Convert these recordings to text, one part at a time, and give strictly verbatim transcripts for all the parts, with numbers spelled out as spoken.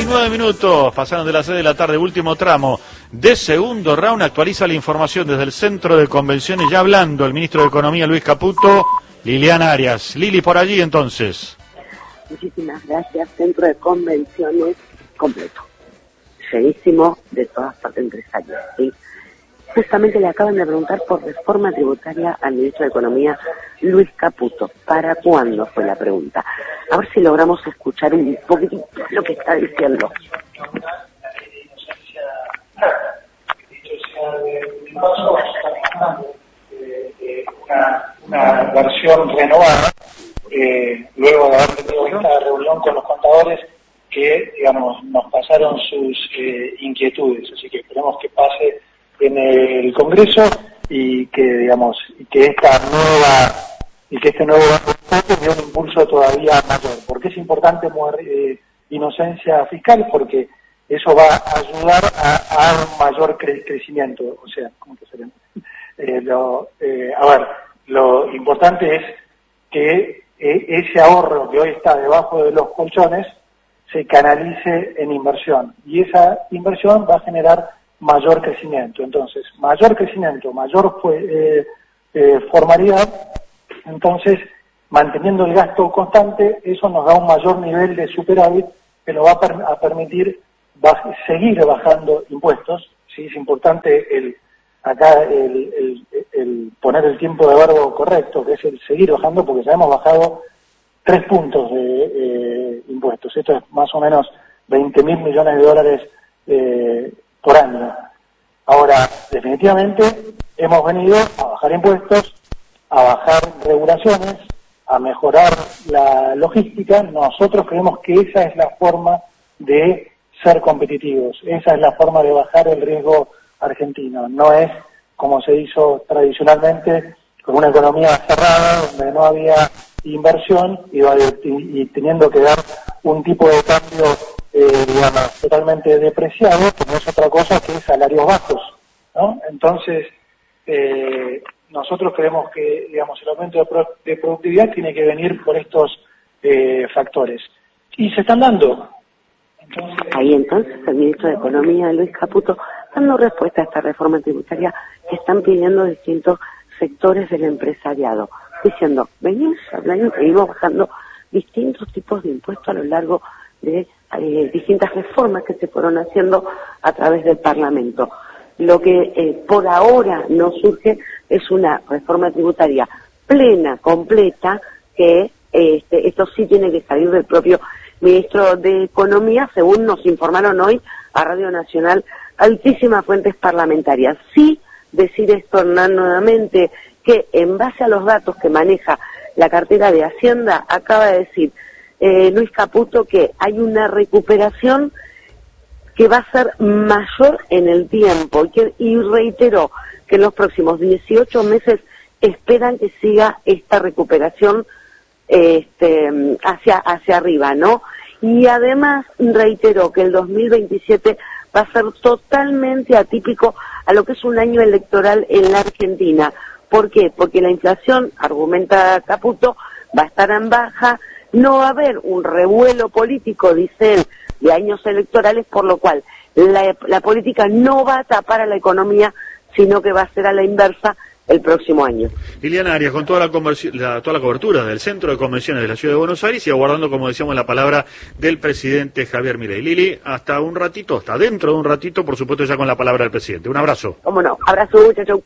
diecinueve minutos, pasaron de las seis de la tarde, último tramo de segundo round. Actualiza la información desde el Centro de Convenciones, ya hablando el ministro de Economía Luis Caputo, Liliana Arias. Lili, por allí entonces. Muchísimas gracias. Centro de Convenciones completo, llenísimo de todas partes empresariales, ¿sí? Justamente le acaban de preguntar por reforma tributaria al ministro de Economía, Luis Caputo. ¿Para cuándo? Fue la pregunta. A ver si logramos escuchar un poquitito lo que está diciendo. Una, una versión renovada, eh, luego de haber tenido esta reunión con los contadores que, digamos, nos pasaron sus eh, inquietudes. Así que esperemos que pase en el Congreso y que, digamos, y que esta nueva y que este nuevo enfoque dé un impulso todavía mayor. ¿Por qué es importante mover eh, inocencia fiscal? Porque eso va a ayudar a, a un mayor cre crecimiento. O sea, ¿cómo te sale? Eh, lo, eh, a ver, lo importante es que eh, ese ahorro que hoy está debajo de los colchones se canalice en inversión, y esa inversión va a generar mayor crecimiento. Entonces, mayor crecimiento, mayor eh, eh, formalidad, entonces, manteniendo el gasto constante, eso nos da un mayor nivel de superávit que nos va a, per a permitir baj seguir bajando impuestos. ¿Sí? Es importante el acá el, el, el poner el tiempo de verbo correcto, que es el seguir bajando, porque ya hemos bajado tres puntos de eh, impuestos. Esto es más o menos veinte mil millones de dólares eh, por año. Ahora, definitivamente, hemos venido a bajar impuestos, a bajar regulaciones, a mejorar la logística. Nosotros creemos que esa es la forma de ser competitivos, esa es la forma de bajar el riesgo argentino. No es como se hizo tradicionalmente, con una economía cerrada, donde no había inversión y, y teniendo que dar un tipo de cambio eh, digamos, totalmente depreciado, que no es otra cosa que salarios bajos, ¿no? Entonces, eh, nosotros creemos que, digamos, el aumento de, pro de productividad tiene que venir por estos eh, factores. Y se están dando. Entonces, Ahí entonces el ministro de Economía, Luis Caputo, dando respuesta a esta reforma tributaria que están pidiendo distintos sectores del empresariado, diciendo, venimos hablando, seguimos bajando distintos tipos de impuestos a lo largo de eh, distintas reformas que se fueron haciendo a través del Parlamento. Lo que eh, por ahora no surge es una reforma tributaria plena, completa, que este, esto sí tiene que salir del propio ministro de Economía, según nos informaron hoy a Radio Nacional altísimas fuentes parlamentarias. Sí decir esto, Hernán, nuevamente, que en base a los datos que maneja la cartera de Hacienda, acaba de decir eh, Luis Caputo que hay una recuperación que va a ser mayor en el tiempo, y, que, y reiteró que en los próximos dieciocho meses esperan que siga esta recuperación este, hacia, hacia arriba, ¿no? Y además reiteró que el dos mil veintisiete va a ser totalmente atípico a lo que es un año electoral en la Argentina. ¿Por qué? Porque la inflación, argumenta Caputo, va a estar en baja, no va a haber un revuelo político, dice él, de años electorales, por lo cual la, la política no va a tapar a la economía, sino que va a ser a la inversa el próximo año. Liliana Arias, con toda la, la, toda la cobertura del Centro de Convenciones de la Ciudad de Buenos Aires y aguardando, como decíamos, la palabra del presidente Javier Milei. Lili, hasta un ratito, hasta dentro de un ratito, por supuesto, ya con la palabra del presidente. Un abrazo. Cómo no, abrazo, muchachos.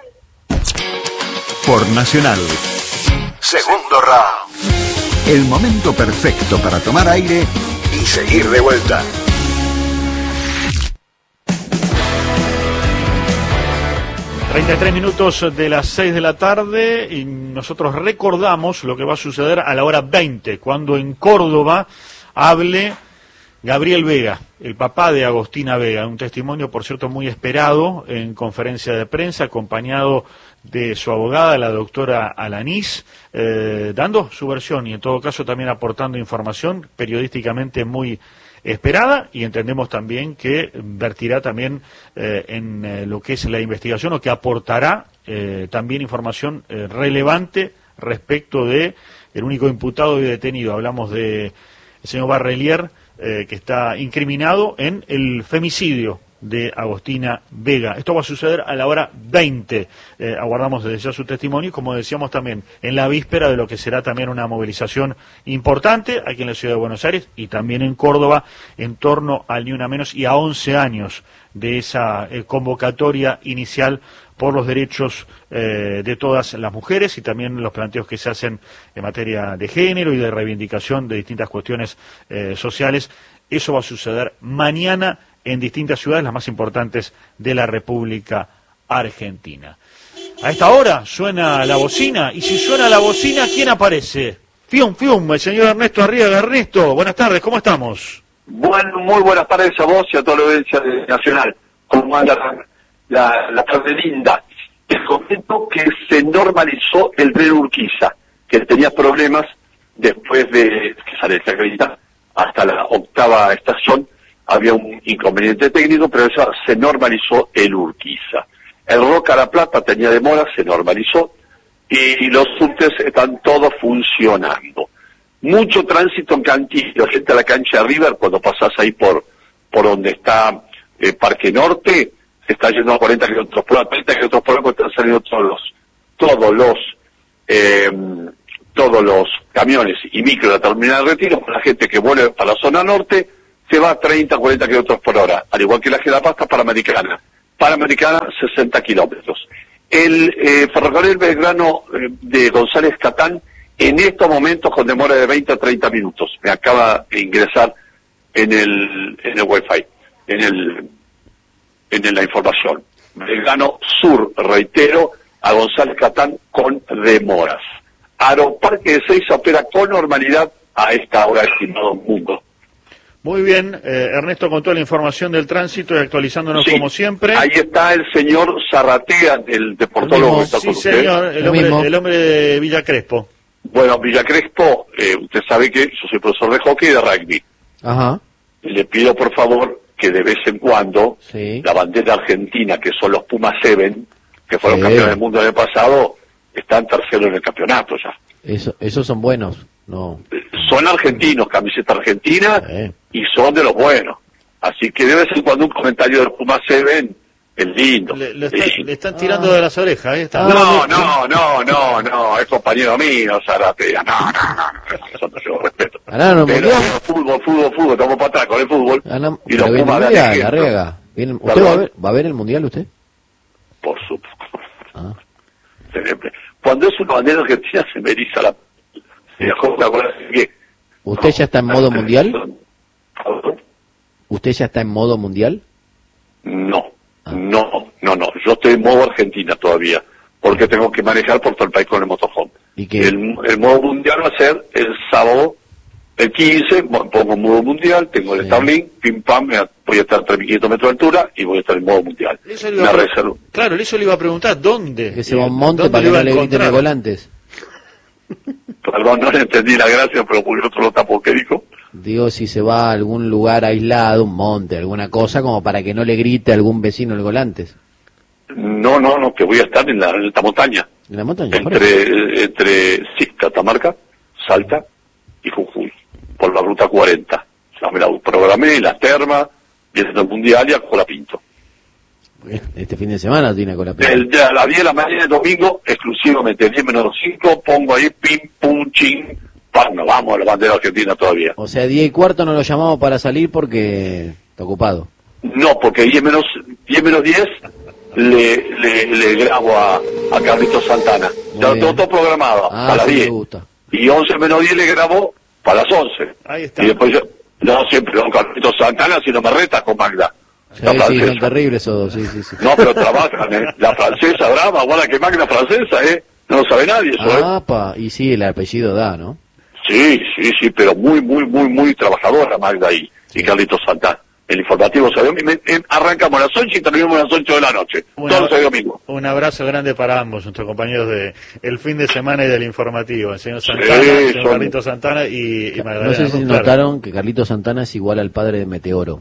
Por Nacional. Segundo round. El momento perfecto para tomar aire y seguir de vuelta. treinta y tres minutos de las seis de la tarde y nosotros recordamos lo que va a suceder a la hora veinte, cuando en Córdoba hable Gabriel Vega, el papá de Agostina Vega, un testimonio, por cierto, muy esperado en conferencia de prensa, acompañado de su abogada, la doctora Alanís, eh, dando su versión y en todo caso también aportando información periodísticamente muy esperada, y entendemos también que vertirá también eh, en eh, lo que es la investigación, o que aportará eh, también información eh, relevante respecto de el único imputado y detenido. Hablamos de el señor Barrelier, eh, que está incriminado en el femicidio de Agostina Vega. Esto va a suceder a la hora veinte. Eh, aguardamos desde ya su testimonio y, como decíamos también, en la víspera de lo que será también una movilización importante aquí en la ciudad de Buenos Aires y también en Córdoba, en torno al Ni Una Menos y a once años de esa eh, convocatoria inicial por los derechos eh, de todas las mujeres y también los planteos que se hacen en materia de género y de reivindicación de distintas cuestiones eh, sociales. Eso va a suceder mañana en distintas ciudades, las más importantes de la República Argentina. A esta hora suena la bocina, y si suena la bocina, ¿quién aparece? Fium, fium, el señor Ernesto Arriaga. Ernesto, buenas tardes, ¿cómo estamos? Bueno, muy buenas tardes a vos y a toda la audiencia de Nacional. ¿Cómo anda la, la, la tarde linda? Les comento que se normalizó el tren Urquiza, que tenía problemas después de que sale esta acredita hasta la octava estación. Había un inconveniente técnico, pero eso se normalizó el Urquiza. El Roca La Plata tenía demora, se normalizó, y los subtes están todos funcionando. Mucho tránsito en Cantillo, gente a la cancha de River, cuando pasás ahí por por donde está eh, Parque Norte, se está yendo a cuarenta kilómetros por hora, treinta kilómetros por hora, porque están saliendo todos los, todos los, eh, todos los camiones y micro de la terminal de Retiro, con la gente que vuelve para la zona norte, se va a treinta, cuarenta kilómetros por hora, al igual que la Gelapasta Panamericana. Panamericana, sesenta kilómetros. El eh, ferrocarril Belgrano eh, de González Catán, en estos momentos con demora de veinte a treinta minutos. Me acaba de ingresar en el en el Wi-Fi, en el en la información. Belgrano Sur, reitero, a González Catán con demoras. Aeroparque de Seiza opera con normalidad a esta hora, estimado mundo. Muy bien, eh, Ernesto, con toda la información del tránsito y actualizándonos sí, como siempre. Ahí está el señor Zarratea, el deportólogo que está sí, con usted. Sí, señor, el hombre, el hombre de Villa Crespo. Bueno, Villa Crespo, eh, usted sabe que yo soy profesor de hockey y de rugby. Ajá. Le pido, por favor, que de vez en cuando sí. la bandera argentina, que son los Pumas Seven, que fueron sí. campeones del mundo el año pasado, están terceros en el campeonato ya. Eso, esos son buenos, no. Son argentinos, camiseta argentina, sí. y son de los buenos. Así que de vez en cuando un comentario de los Pumas Seven es lindo. Le, le, está, sí. le están tirando ah. de las orejas, ahí está. No, no, no, no, no, es compañero mío, Zaratea. No, no, no, no, eso no llevo respeto. Ganaron Pero mundial. fútbol, fútbol, fútbol, estamos para atrás con el fútbol. Ganam, y los Pumas de mundial, la rega. ¿Usted va a, ver, va a ver el mundial usted? Por supuesto. Ah. Cuando es una bandera argentina se me eriza la... Se que... ¿Usted ya está en modo mundial? ¿Usted ya está en modo mundial? No, ah. no, no, no. Yo estoy en modo Argentina todavía, porque tengo que manejar por todo el país con el motorhome. ¿Y qué? El, el modo mundial va a ser el sábado, el quince, pongo modo mundial, tengo el sí. Starlink, pim pam, voy a estar a tres mil quinientos metros de altura y voy a estar en modo mundial. Eso le iba a pre- claro, eso le iba a preguntar, ¿dónde? Que se va a un monte para que no le griten los volantes. Perdón, no le entendí la gracia, pero por otro lo tapo, ¿qué dijo? Digo, si se va a algún lugar aislado, un monte, alguna cosa, como para que no le grite a algún vecino el volantes. No, no, no, que voy a estar en la, en esta montaña. ¿En la montaña? Entre, entre sí, Catamarca, Salta y Jujuy, por la ruta cuarenta. O sea, me la programé, la terma, viene el mundial y a Colapinto. Este fin de semana tiene Colapinto. El, de a las diez de la mañana del domingo, exclusivamente diez menos cinco, pongo ahí pim, pum, chin, pam, no vamos a la bandera argentina todavía. O sea, diez y cuarto no lo llamamos para salir porque está ocupado. No, porque diez menos diez le, le, le grabo a, a Carlitos Santana. Muy ya lo bien. tengo todo programado, Ah, a las sí me diez. gusta. Y once menos diez le grabo para las once. Ahí está. Y después yo, no siempre con Carlitos Santana, sino me reta con Magda. Sí, La sí, francesa. son terribles esos dos, sí, sí, sí. No, pero trabajan, ¿eh? La francesa brava, guarda que Magda francesa, ¿eh? No lo sabe nadie eso, ¿eh? Ah, pa, y sí, el apellido da, ¿no? Sí, sí, sí, pero muy, muy, muy, muy trabajadora Magda y, Sí. y Carlitos Santana. El informativo se me, me, arrancamos a las ocho y terminamos a las ocho de la noche. Un Todos abra- los domingos. Un abrazo grande para ambos, nuestros compañeros de el fin de semana y del informativo, el señor Santana, Sí, el señor son- Carlitos Santana y, y Magdalena. No sé si Claro. notaron que Carlitos Santana es igual al padre de Meteoro.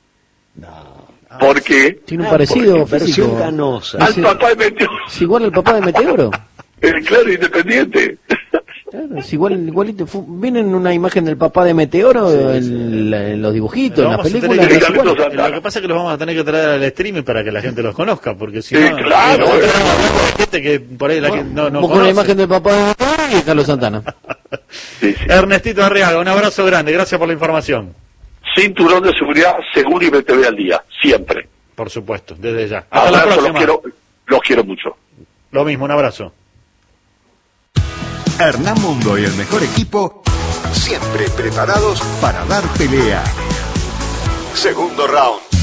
Porque Tiene un parecido porque versión físico. canosa. al Ese- papá de Meteoro, Es igual al papá de Meteoro. el claro independiente. Eh, Es igual, igualito. Fu- ¿Vienen una imagen del papá de Meteoro Sí, en, sí. la- en los dibujitos, en las Vamos a tener películas? que- Es igual. Santana. Lo que pasa es que los vamos a tener que traer al streaming para que la gente los conozca, porque si Sí, no, claro. eh, hay gente que por ahí la gente no, no Vos con la conoce. imagen del papá de Meteoro y Carlos Santana. Sí, sí. Ernestito Arriaga, un abrazo grande, gracias por la información. Cinturón de seguridad seguro y B T V al día, siempre. Por supuesto, desde ya. Hasta la Abrazo, los próxima. quiero, los quiero mucho. Lo mismo, un abrazo. Hernán Mundo y el mejor equipo, siempre preparados para dar pelea. Segundo round.